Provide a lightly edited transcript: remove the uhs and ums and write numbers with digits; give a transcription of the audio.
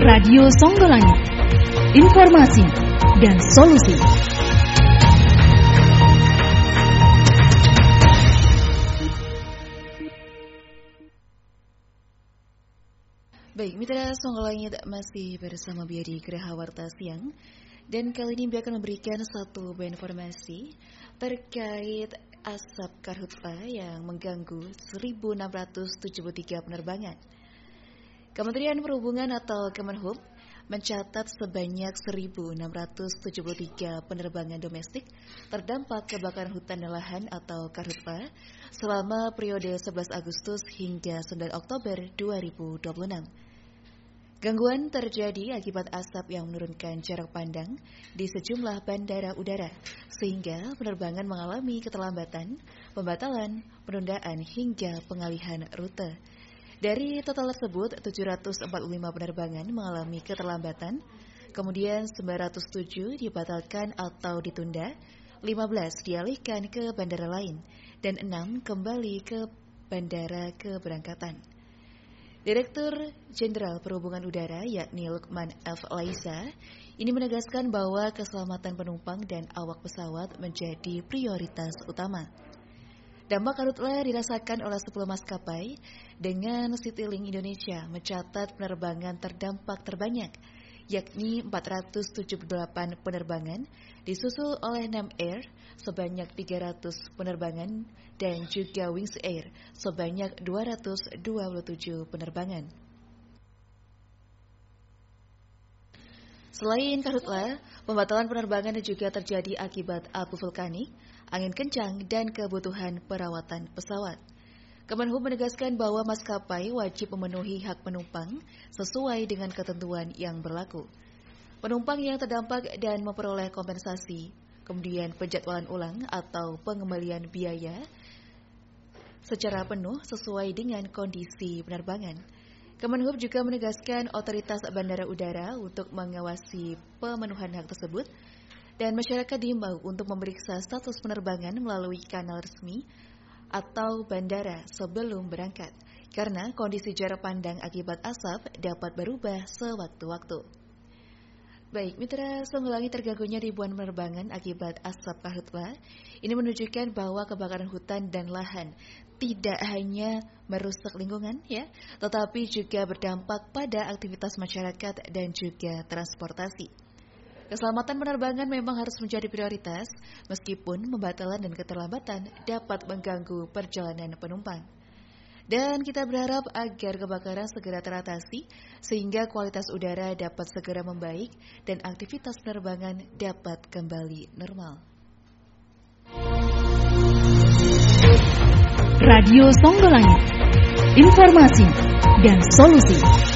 Radio Songgolangit, informasi dan solusi. Baik, mitra Songgolangit masih bersama Biadi Grahawarta Siang. Dan kali ini Bia akan memberikan satu informasi terkait asap karhutla yang mengganggu 1.673 penerbangan. Kementerian Perhubungan atau Kemenhub mencatat sebanyak 1.673 penerbangan domestik terdampak kebakaran hutan dan lahan atau karhutla selama periode 11 Agustus hingga 9 Oktober 2026. Gangguan terjadi akibat asap yang menurunkan jarak pandang di sejumlah bandara udara, sehingga penerbangan mengalami keterlambatan, pembatalan, penundaan hingga pengalihan rute. Dari total tersebut, 745 penerbangan mengalami keterlambatan, kemudian 907 dibatalkan atau ditunda, 15 dialihkan ke bandara lain, dan 6 kembali ke bandara keberangkatan. Direktur Jenderal Perhubungan Udara yakni Lukman F. Laisa ini menegaskan bahwa keselamatan penumpang dan awak pesawat menjadi prioritas utama. Dampak karhutla dirasakan oleh 10 maskapai dengan Citylink Indonesia mencatat penerbangan terdampak terbanyak, yakni 478 penerbangan, disusul oleh Nam Air sebanyak 300 penerbangan dan juga Wings Air sebanyak 227 penerbangan. Selain karhutla, pembatalan penerbangan juga terjadi akibat abu vulkanik, angin kencang, dan kebutuhan perawatan pesawat. Kemenhub menegaskan bahwa maskapai wajib memenuhi hak penumpang sesuai dengan ketentuan yang berlaku. Penumpang yang terdampak dan memperoleh kompensasi, kemudian penjadwalan ulang atau pengembalian biaya secara penuh sesuai dengan kondisi penerbangan. Kemenhub juga menegaskan otoritas bandara udara untuk mengawasi pemenuhan hak tersebut dan masyarakat diimbau untuk memeriksa status penerbangan melalui kanal resmi atau bandara sebelum berangkat, karena kondisi jarak pandang akibat asap dapat berubah sewaktu-waktu. Baik, mitra Songgolangit, terganggunya ribuan penerbangan akibat asap karhutla ini menunjukkan bahwa kebakaran hutan dan lahan tidak hanya merusak lingkungan, tetapi juga berdampak pada aktivitas masyarakat dan juga transportasi. Keselamatan penerbangan memang harus menjadi prioritas, meskipun pembatalan dan keterlambatan dapat mengganggu perjalanan penumpang. Dan kita berharap agar kebakaran segera teratasi, sehingga kualitas udara dapat segera membaik dan aktivitas penerbangan dapat kembali normal. Radio Songgolangit, informasi dan solusi.